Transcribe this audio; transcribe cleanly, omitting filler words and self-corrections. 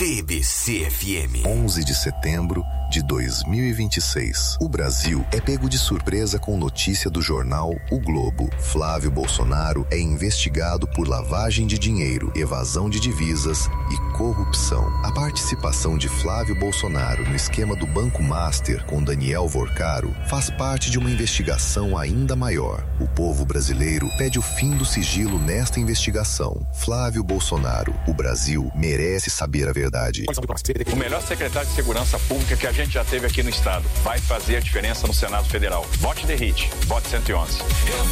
TBC-FM. 11 de setembro de 2026. O Brasil é pego de surpresa com notícia do jornal O Globo. Flávio Bolsonaro é investigado por lavagem de dinheiro, evasão de divisas e corrupção. A participação de Flávio Bolsonaro no esquema do Banco Master com Daniel Vorcaro faz parte de uma investigação ainda maior. O povo brasileiro pede o fim do sigilo nesta investigação. Flávio Bolsonaro, o Brasil merece saber a verdade. O melhor secretário de Segurança Pública que a gente já teve aqui no estado vai fazer a diferença no Senado Federal. Vote The Hit, vote 111.